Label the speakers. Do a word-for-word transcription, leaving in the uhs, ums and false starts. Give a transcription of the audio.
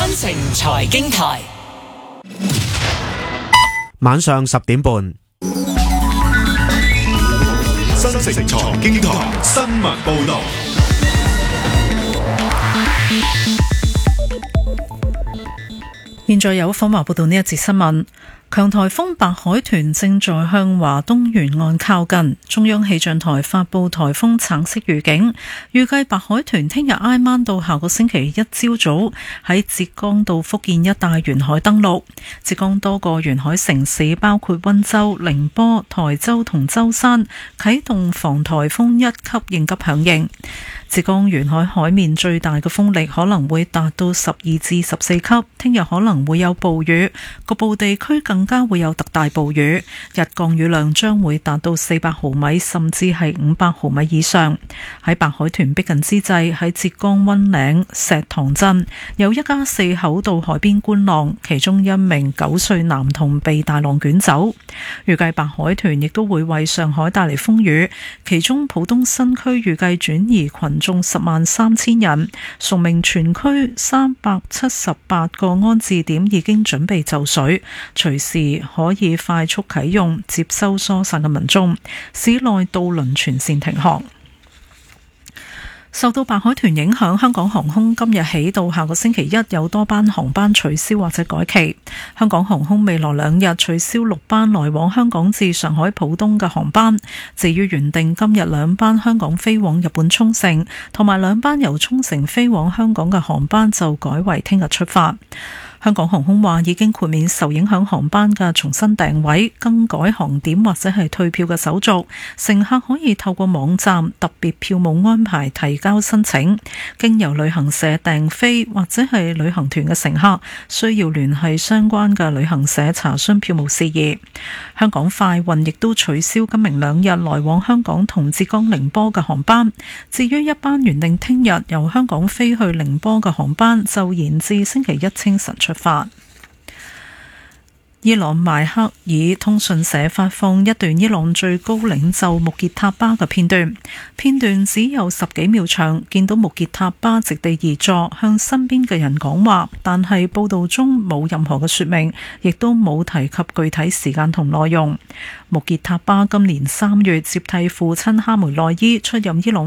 Speaker 1: 分城財經台，
Speaker 2: 晚上十點半。
Speaker 3: 新城財經台新聞報道。
Speaker 4: 現在有訪華報道呢一節新聞。強颱風白海豚正在向華東沿岸靠近，中央氣象台發布颱風橙色預警，預計白海豚聽日挨晚到下個星期一朝早喺浙江到福建一帶沿海登陸。浙江多個沿海城市包括溫州、寧波、台州同舟山啟動防颱風一級應急響應。浙江沿海海面最大嘅風力可能會達到十二至十四級，聽日可能會有暴雨，局部地區更加會有特大暴雨，日降雨量將會達到四百毫米甚至係五百毫米以上。喺白海豚逼近之際，喺浙江溫嶺石塘鎮有一家四口到海邊觀浪，其中一名九歲男童被大浪捲走。預計白海豚亦都會為上海帶嚟風雨，其中浦東新區預計轉移群眾十萬三千人，崇明全區三百七十八個安置點已經準備就緒，隨時可以快速啟用接收疏散嘅民眾，市內渡輪全線停航。受到白海豚影響，香港航空今日起到下個星期一有多班航班取消或者改期。香港航空未來兩日取消六班來往香港至上海浦東嘅航班，至於原定今日兩班香港飛往日本沖繩同埋兩班由沖繩飛往香港嘅航班就改為聽日出發。香港航空話已經豁免受影響航班嘅重新訂位、更改航點或者係退票嘅手續，乘客可以透過網站特別票務安排提交申請。經由旅行社訂飛或者係旅行團嘅乘客，需要聯繫相關嘅旅行社查詢票務事宜。香港快運亦都取消今明兩日來往香港同浙江寧波嘅航班。至於一班原定聽日由香港飛去寧波嘅航班，就延至星期一清晨出發。伊朗邁克爾通訊社發放一段伊朗最高領袖穆傑塔巴嘅片段，片段只有十幾秒長，見到穆傑塔巴席地而坐，向身邊嘅人講話，但係報道中冇任何嘅說明，亦都冇提及具體時間同內容。穆傑塔巴今年三月接替父親哈梅內伊出任伊朗